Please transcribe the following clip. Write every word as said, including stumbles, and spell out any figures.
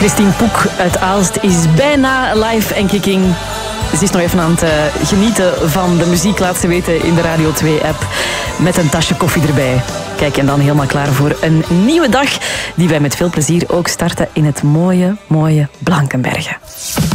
Christine Poek uit Aalst is bijna live en kicking. Ze is nog even aan het uh, genieten van de muziek, laat ze weten in de Radio twee-app. Met een tasje koffie erbij. Kijk, en dan helemaal klaar voor een nieuwe dag die wij met veel plezier ook starten in het mooie, mooie Blankenberge.